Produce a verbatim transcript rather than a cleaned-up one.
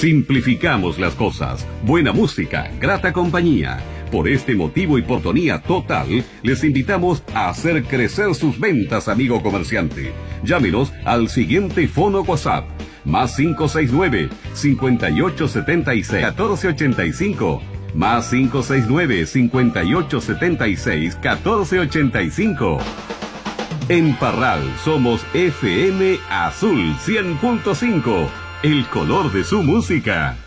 Simplificamos las cosas. Buena música, grata compañía. Por este motivo y por tonía total, les invitamos a hacer crecer sus ventas, amigo comerciante. Llámenos al siguiente fono WhatsApp. Más cinco seis nueve, cinco ocho siete seis, uno cuatro ocho cinco. Más cinco seis nueve, cinco ocho siete seis, uno cuatro ocho cinco. En Parral somos F M Azul cien punto cinco. El color de su música.